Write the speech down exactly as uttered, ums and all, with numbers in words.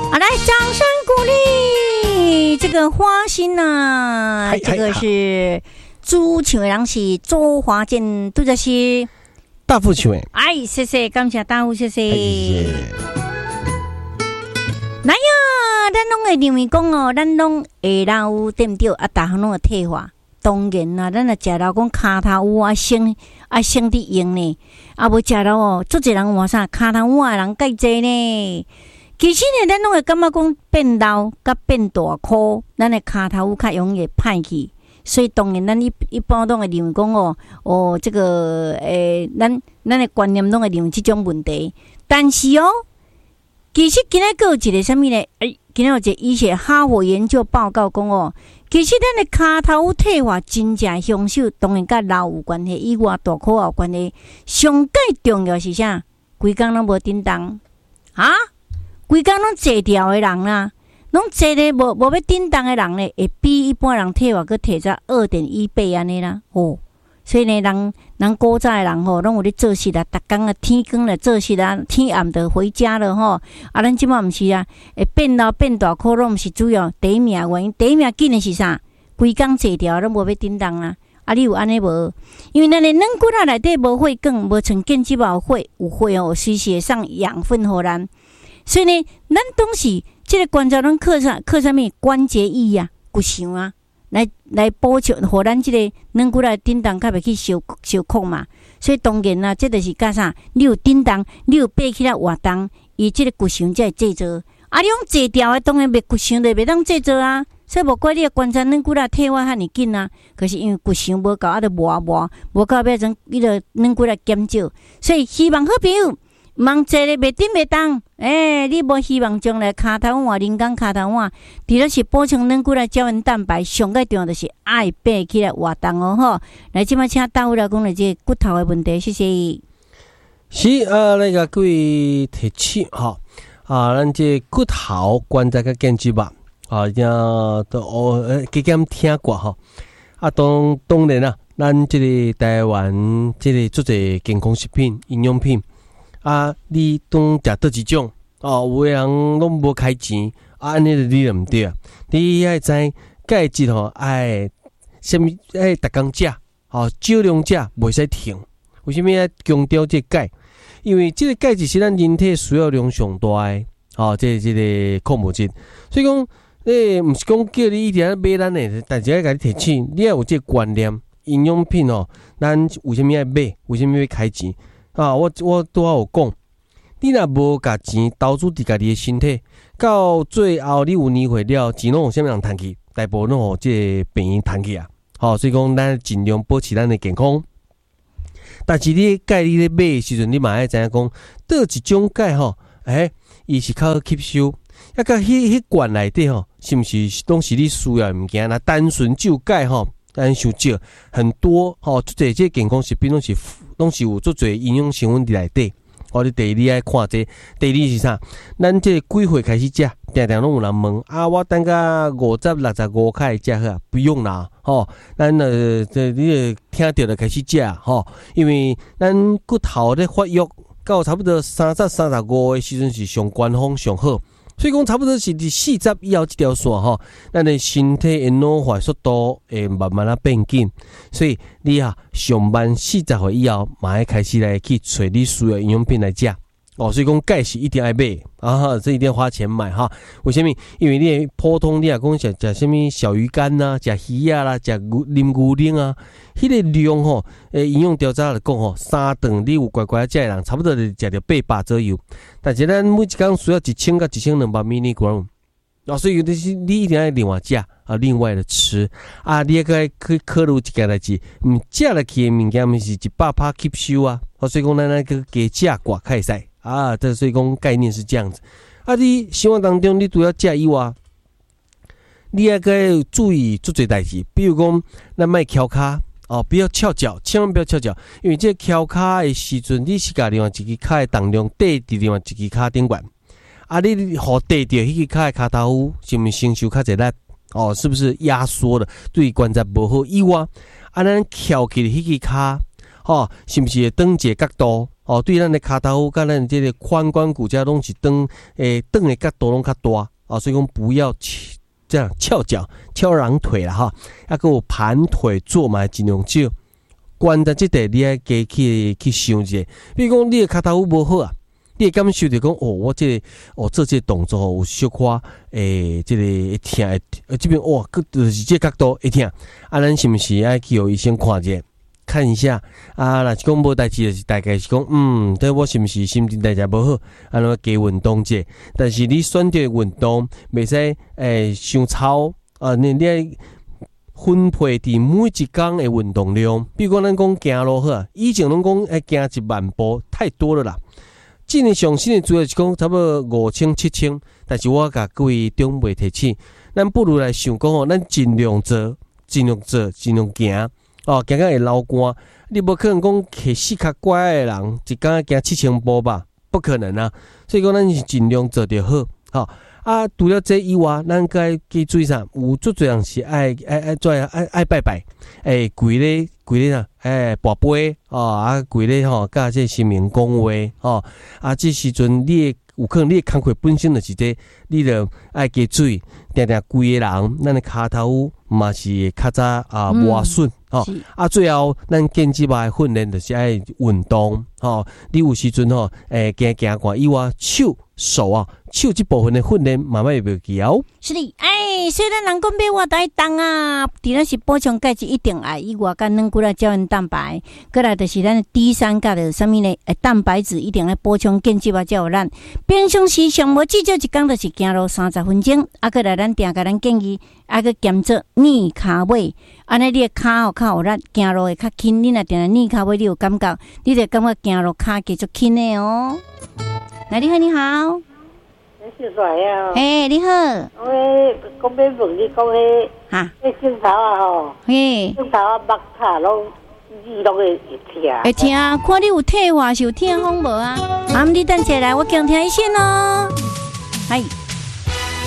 好，来掌声鼓励这个花心呐、啊，这个是主唱的人是周华健，杜则是大副唱的。 哎，谢谢，感谢大副，谢谢。 谢谢。 来呀，咱拢会认为讲哦，咱拢会老有对不对？啊，大项拢会退化。当然啦，咱若食到讲骹头有啊升啊升伫用呢，啊无食到哦，足侪人话啥骹头有啊人介济呢。其实呢，咱拢会感觉讲变老甲变大箍，咱的骹头有较容易歹去，所以当然咱一一般拢会认为讲哦哦，这个诶，咱咱的观念拢会认为即种问题，但是哦。其实今仔个有一个什么呢？哎，今仔有一个医学哈佛研究报告讲哦，其实咱的骹头退化真正凶手，当然甲老有关系，以外大箍有关系。上介重要是啥？规工拢无叮当啊！规工拢坐掉的人啦，拢坐咧无无要叮当的人咧，会比一般人退化佫退早二点一倍安尼啦。哦。所以呢，人人古早的人吼，拢有咧做事啦，逐工啊天光来做事啦，天暗就回家了吼。啊，咱即马毋是啊，会变老变大箍，拢毋是主要第一名原因。第一名紧的是啥？规工坐条拢无要叮当啊！啊，你有安尼无？因为咱的软骨啊内底无血管，无像腱肌毛血有血哦，随时会送养分互咱。所以呢，咱当时即个关节拢靠啥？靠啥物？关节液啊，骨相啊。来来补充，互咱即个软骨来叮当，较袂去烧烧空嘛。所以当然啦，这就是甲啥？你有叮当，你有爬起来活动，伊即个骨相才会制作。啊，你用坐掉的，当然袂骨相就袂当制作啊。所以无怪你的关节软骨来退化遐尼紧啊。可是因为骨相无够，啊，就磨磨磨到变成伊个软骨来减少。所以希望好朋友。忙坐咧袂顶袂当，诶、欸，你无希望将来骹头换人工骹头换，除了是补充软骨来胶原蛋白，上个重要就是爱爬起来活动哦吼。来，即摆请大夫来讲咧这骨头的问题，谢谢。 是啊，那个各位提醒哈啊，咱这骨头关节甲腱肌肉啊，一定都哦加减听过哈啊，当当然啦，咱这个台湾这个做者健康食品、营养品。啊，你当食倒一种哦？有诶人拢无开钱，啊，安尼就你就毋对啊！你爱知钙质吼，爱什么？爱逐工食，哦，少量食，袂使停。为什么要强调这钙？因为这个钙质是咱人体需要量上大诶，哦，这个、这个矿物质。所以讲，诶，毋是讲叫你一定要买咱诶，但是要甲你提醒，你要有这个观念，营养品哦，咱为什么要买？为什么要开钱？啊，我我拄仔有讲，你若无甲钱投资伫家己的身体，到最后你有年岁了，钱拢有啥物人趁去？大部分拢互即个病院趁去啊！吼、哦，所以讲咱尽量保持咱的健康。但是你钙你咧买的时阵，你嘛爱知影讲，倒一种钙吼，诶，伊是较好吸收，啊，甲迄迄罐内底吼，是毋是拢是你需要的物件？那单纯就钙吼，咱伤少，很多吼，即个即健康食品拢是。拢是有足侪营养成分伫内底，哦，你第一你爱看这，第二是啥？咱这几岁开始食，定定拢有人问啊，我等甲五十、六十五开始食好，不用啦，吼、哦，咱呃，这你听到就开始食，吼、哦，因为咱骨头咧发育到差不多三十、三十五的时阵是上高峰上好。所以讲，差不多是伫四十以后这条线吼，咱的身体的老化速度会慢慢啊变紧。所以你啊，上班四十岁以后，嘛要开始来去找你需要营养品来食哦。所以讲，钙是一定要买啊，这一定要花钱买哈。为什么？因为你普通你也讲食食什么小鱼干呐、食鱼啊啦、食啉牛奶啊，迄、那个量吼，诶，营养调查来讲吼，三顿你有乖乖食的人，差不多就食着八百左右。但是咱每一工需要一千到一千两百 milligram， 啊，所以你你一定要另外食啊，另外的吃啊，你也可以去考虑一件代志，毋食落去的物件，毋是一百趴吸收啊，啊，所以讲咱那个加食寡较会使啊，这所以讲概念是这样子。啊，你生活当中你除了食以外，你也该注意做侪代志，比如讲咱莫翘骹。哦，不要翘脚，千万不要翘脚，因为这翘骹的时阵，你是甲另外一支骹的重量搭伫另外一支骹顶管，啊，你互搭着迄支骹的骹头，是毋是承受较侪力？哦，是不是压缩了，对关节无好？以外，啊，咱翘起迄支骹，吼、哦，是毋是会转一个角度？ 哦，对咱的骹头甲咱这个髋关骨架拢是长诶长的角度拢较大啊，所以讲不要这样翘脚、翘二腿啦哈，啊，还有盘腿坐嘛，尽量少。关在这块你爱加去去想一下，比如讲你的骹头无好啊，你会感受着讲哦，我这个哦做这个动作有小可诶，这个会痛诶，这边哇，就是这角度会痛，啊，咱是毋是爱去互医生看者？看一下啊，若是讲无代志，就是大概是讲，嗯，对我是毋是新陈代谢无好，安怎加运动者？但是你选择运动，袂使诶伤操啊，你你爱分配伫每一天的运动量。比如讲咱讲行路好啊，以前拢讲爱行一万步，太多了啦。今年上新的主要是讲差不多五千七千，但是我甲各位长辈提醒，咱不如来想讲吼，咱尽量做，尽量做，尽量行。哦，行到会流汗，你无可能讲骑四脚拐的人一天行七千步吧？不可能啊！所以讲，咱是尽量做就好。好、哦、啊，除了这以外，咱该记注意啥？有足多人是爱爱爱做爱爱拜拜，诶、欸，跪咧跪咧啊，诶，跋杯哦啊，跪咧吼，甲这神明讲话哦啊，这时阵你有可能你的工课本身就是这，你着爱记注意，定定跪的人，咱的骹头嘛是较早啊磨损。哦，啊，最后咱健肌吧训练就是爱运动，哦，你有时阵吼，诶、欸，行行看以外手手啊，手这部分的训练慢慢会袂记哦。 是的，哎，虽然人讲买我爱当啊，除了是补充钙质一定爱以外，甲软骨啦胶原蛋白，过来就是咱的 D 三甲的什么呢？诶，蛋白质一定要补充健肌吧，才有咱平常时上无至少一工就是行路三十分钟，啊，过来咱定甲咱建议，啊，个减做逆骹尾，安尼你的骹吼较有力，行路会较轻。你若定定逆骹尾，你有感觉，你就感觉行路骹继续轻的哦。来，你好，你好。 你是谁啊？ 哎、欸，你好。 我讲要问你讲迄， 哈， 迄镜头啊吼， 嘿， 镜头啊目卡拢耳拢会会痛。 会痛，看你有退化是有痛风无啊？啊，你等下来，我强听一声咯。嗨。